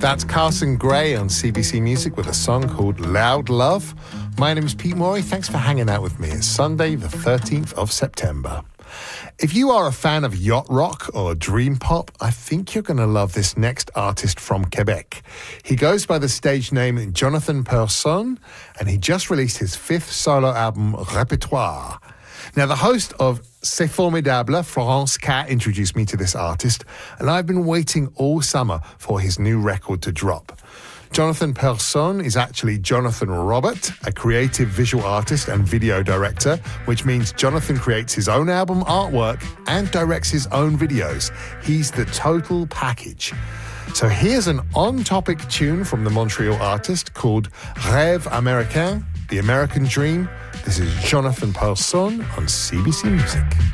That's Carson Gray on CBC Music with a song called Loud Love. My name is Pete Morey. Thanks for hanging out with me. It's Sunday, the 13th of September. If you are a fan of yacht rock or dream pop, I think you're going to love this next artist from Quebec. He goes by the stage name Jonathan Person, and he just released his 5th solo album, Répertoire. Now, the host of C'est Formidable, Florence Cat, introduced me to this artist, and I've been waiting all summer for his new record to drop. Jonathan Person is actually Jonathan Robert, a creative visual artist and video director, which means Jonathan creates his own album artwork and directs his own videos. He's the total package. So here's an on-topic tune from the Montreal artist called Rêve Américain, The American Dream. This is Jonathan Person on CBC Music.